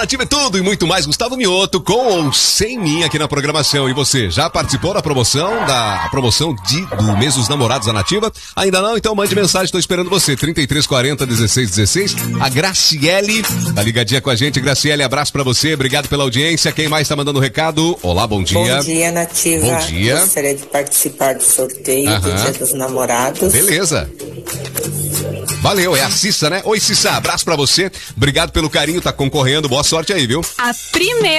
Nativa é tudo e muito mais. Gustavo Mioto com ou sem mim aqui na programação. E você, já participou da promoção do mês dos namorados da Nativa? Ainda não? Então mande mensagem, estou esperando você. 3340 1616. A Graciele tá ligadinha com a gente. Graciele, abraço pra você, obrigado pela audiência. Quem mais tá mandando recado? Olá, bom dia. Bom dia, Nativa. Bom dia. Gostaria de participar do sorteio do Dia dos Namorados. Beleza. Valeu, é a Cissa, né? Oi, Cissa, abraço pra você. Obrigado pelo carinho, tá concorrendo. Boa sorte aí, viu? A primeira